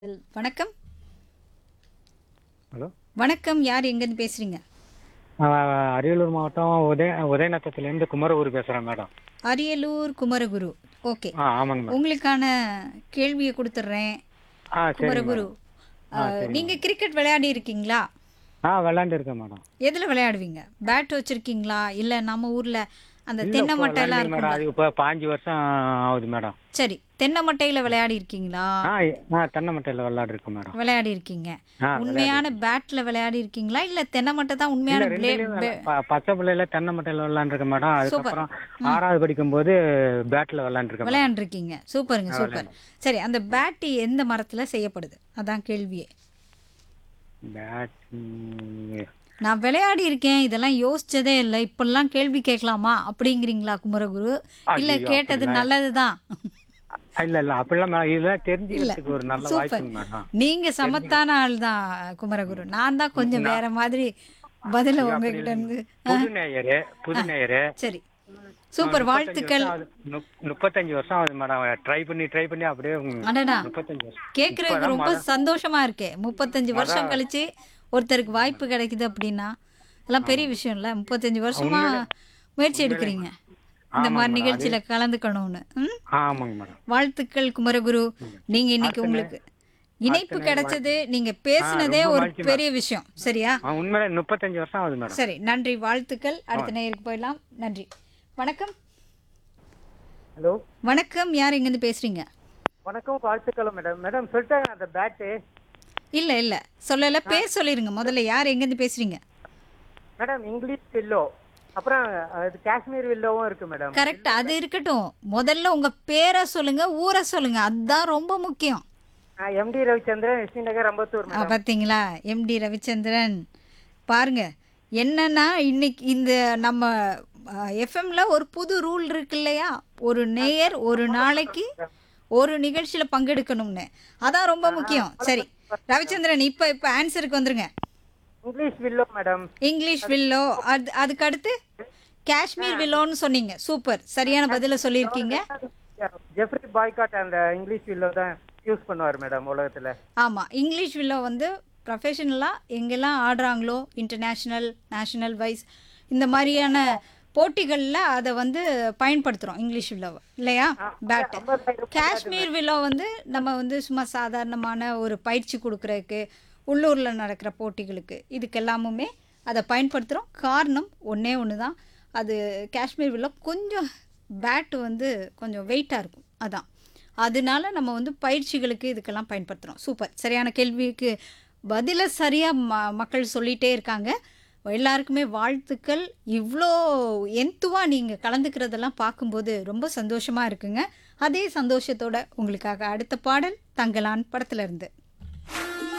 வணக்கம். ஹலோ. வணக்கம். யார் எங்கேருந்து பேசுறீங்க? ஆ, அரியலூர் மாவட்டம் உதயநத்தத்துலேருந்து குமரகுரு பேசுகிறேன் மேடம். அரியலூர் குமரகுரு. ஓகே. ஆமாங்க மேடம். உங்களுக்கான கேள்வியை கொடுத்துட்றேன். சரிங்க குமரகுரு. மேடம். சரிங்க நீங்க மேடம். கிரிக்கெட் விளையாடி இருக்கீங்களா? விளாண்டுருக்கேன் மேடம். எதுல விளையாடுவீங்க? பேட் வச்சிருக்கீங்களா? இல்ல நம்ம ஊர்ல அந்த இல்லை, தென்னை இப்போ மட்டையெல்லாம் விளாண்டுங்க மேடம். இருக்கும்ல? அது இப்போ 5 வருஷம் ஆகுது மேடம். சரி. தென்னை மட்டையில விளையாடி இருக்கீங்களா? ஆ தென்னை மட்டையில் விளாண்டுருக்கேன் மேடம். விளையாடி இருக்கீங்க. உண்மையான விளையாடிருக்கேன். பேட்ல விளையாடி இருக்கீங்களா? இல்ல தென்னை மட்டை தான் இல்லை, உண்மையான ரெண்டுலேயும் பச்சை பிள்ளையில தென்னை மட்டையில் விளாண்டுருக்கேன் மேடம். சூப்பர். அதுக்கப்புறம் ம். 6வது படிக்கும்போது பேட்டில் விளாண்டுருக்கேன் மேடம். விளையாண்டுருக்கீங்க. சூப்பருங்க, சூப்பர். விளையாண்டு சரி, அந்த பேட் எந்த மரத்துல செய்யப்படுது? அதான் கேள்வியே. பேட் நான் விளையாடி இருக்கேன், இதெல்லாம் யோசிச்சதே இல்லை, இப்பெல்லாம் கேள்வி கேட்கலாமா அப்படிங்கிறீங்களா குமரகுரு? இல்ல ஐயோ, கேட்டது அப்படிலாம் நல்லதுதான். இல்லை இல்லை, அப்படிலாம் இதெல்லாம் இல்ல, தெரிஞ்சுக்கிறதுக்கு ஒரு நல்ல சூப்பர். வாய்ப்புங்க மேடம். நீங்க சமத்தான ஆள் தான் குமரகுரு. நான் தான் கொஞ்சம் நான் வேற மாதிரி பதில ஐயோ, அப்படி உங்ககிட்ட இல்லைங்க. இருந்து. புது நேயரு புது நேயரு. சரி, சூப்பர், 35 வாழ்த்துக்கள். வருஷம் ஆகுது. 35 வருஷம் ஆகுது மேடம். ட்ரை பண்ணி அப்படியே அடடா, 35 வருஷம். கேட்கறதுக்கு இப்பதான் ரொம்ப சந்தோஷமா இருக்கே. 35 வருஷம் அதான் கழிச்சு ஒருத்தருக்கு வாய்ப்பு கிடைக்குது அப்படின்னா எல்லாம் பெரிய ஆமாங்க. விஷயம் இல்ல. 35 வருஷமா உண்மையிலே முயற்சி உண்மையிலே எடுக்கிறீங்க இந்த ஆமாங்க மாதிரி மேடம். அது நிகழ்ச்சியில கலந்துக்கணும்னு. ம்? ஆமாங்க மேடம். வாழ்த்துக்கள் குமரகுரு. ம். நீங்க இன்னைக்கு அடுத்த நே உங்களுக்கு அடுத்த இணைப்பு நேரம் கிடைச்சது, நீங்க பேசுனதே ரொம்ப ஒரு மகிழ்ச்சி பெரிய மேடம். விஷயம். சரியா? உண்மையிலே 35 வருஷம் ஆகுது மேடம். சரி, நன்றி, வாழ்த்துக்கள். ஆ அடுத்த நேயருக்கு போயிடலாம். நன்றி. வணக்கம். ஹலோ. வணக்கம். யார் எங்கேருந்து பேசுறீங்க? வணக்கம், வாழ்த்துக்கள் மேடம். மேடம் சொல்லிட்டாங்க அந்த பேட்டு. இல்ல இல்ல, சொல்லல, ஆ பேர் சொல்லிருங்க முதல்ல. யார் எங்கேருந்து பேசுறீங்க? மேடம் இங்கிலீஷ் வில்லோ, அப்புறம் அது காஷ்மீர் வில்லோவும் இருக்கு மேடம். கரெக்ட், அது இருக்கட்டும். முதல்ல உங்க பேரை சொல்லுங்க, ஊரை சொல்லுங்க, அதுதான் ரொம்ப முக்கியம். எம்டி ரவிச்சந்திரன், எஸ்டி நகர், அம்பத்தூர் மேடம். பார்த்தீங்களா, எம்டி ரவிச்சந்திரன். பாருங்க, என்னன்னா இன்னைக்கு இந்த நம்ம எஃப்எம்ல ஒரு புது ரூல் இருக்கு இல்லையா? ஒரு நேயர் ஒரு நாளைக்கு ஒரு நிகழ்ச்சியில பங்கெடுக்கணும்னு. அதான் ரொம்ப முக்கியம். சரி ரவிச்சந்திரன், இப்போ இப்போ ஆன்சருக்கு வந்துருங்க. English willow madam. English willow. அதுக்கு அடுத்து காஷ்மீர் வில்லோன்னு சொன்னீங்க. சூப்பர், சரியான பதில சொல்லியிருக்கீங்க. ஜெஃப்ரி பாய்காட் அந்த இங்கிலீஷ் வில்லோ தான் யூஸ் பண்ணுவார் மேடம் உலகத்துல. ஆமாம், இங்கிலீஷ் வில்லோ வந்து ப்ரொஃபஷனலாக எங்கெல்லாம் ஆடுறாங்களோ, இன்டர்நேஷ்னல், நேஷ்னல் வைஸ், இந்த மாதிரியான போட்டிகளில் அதை வந்து பயன்படுத்துகிறோம் இங்கிலீஷ் வில்லோவை, இல்லையா? பேட்டு. 50,000 காஷ்மீர் வில்லோ வந்து நம்ம வந்து சும்மா சாதாரணமான ஒரு பயிற்சி கொடுக்குறதுக்கு, உள்ளூரில் நடக்கிற போட்டிகளுக்கு, இதுக்கெல்லாமுமே அதை பயன்படுத்துகிறோம். காரணம் ஒன்றே ஒன்று தான். அது காஷ்மீர் வில்லோ கொஞ்சம் பேட்டு வந்து கொஞ்சம் வெயிட்டாக இருக்கும், அதான். அதனால நம்ம வந்து பயிற்சிகளுக்கு இதுக்கெல்லாம் பயன்படுத்துகிறோம். சூப்பர், சரியான கேள்விக்கு பதிலை சரியாக மக்கள் சொல்லிகிட்டே இருக்காங்க. எல்லாருக்குமே வாழ்த்துக்கள். இவ்வளோ எந்துவாக நீங்கள் கலந்துக்கிறதெல்லாம் பார்க்கும்போது ரொம்ப சந்தோஷமாக இருக்குங்க. அதே சந்தோஷத்தோட உங்களுக்காக அடுத்த பாடல் தங்கலான் படத்துல இருந்து.